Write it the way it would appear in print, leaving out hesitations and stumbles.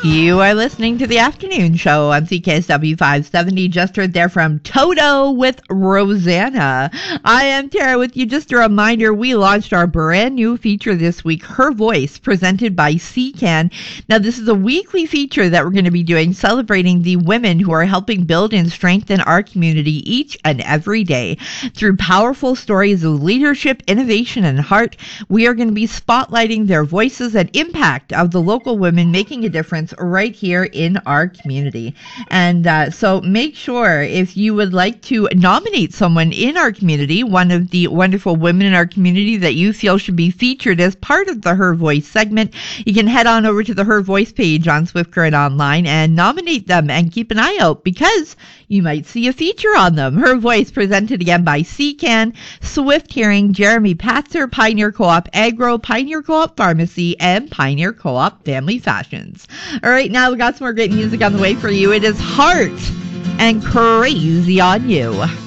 You are listening to the afternoon show on CKSW 570. Just heard there from Toto with Rosanna. I am Tara with you. Just a reminder, we launched our brand new feature this week, Her Voice, presented by CCAN. Now, this is a weekly feature that we're going to be doing, celebrating the women who are helping build and strengthen our community each and every day. Through powerful stories of leadership, innovation, and heart, we are going to be spotlighting their voices and impact of the local women making a difference right here in our community. And so make sure, if you would like to nominate someone in our community, one of the wonderful women in our community that you feel should be featured as part of the Her Voice segment, you can head on over to the Her Voice page on Swift Current Online and nominate them, and keep an eye out because you might see a feature on them. Her Voice, presented again by CCAN, Swift Hearing, Jeremy Patzer, Pioneer Co-op Agro, Pioneer Co-op Pharmacy, and Pioneer Co-op Family Fashions. All right, now we got some more great music on the way for you. It is Heart and Crazy on You.